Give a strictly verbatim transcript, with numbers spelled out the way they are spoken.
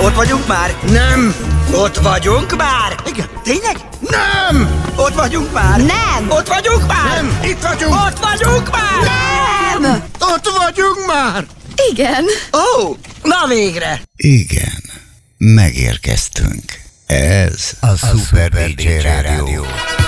Ott vagyunk már? Nem! Ott vagyunk már? Igen. Tényleg? Nem! Ott vagyunk már? Nem! Ott vagyunk már? Nem! Itt vagyunk! Ott vagyunk már? Nem! Ott vagyunk már! Igen. Ó, oh, na végre! Igen, megérkeztünk. Ez a, a Super dé dzsé Rádió.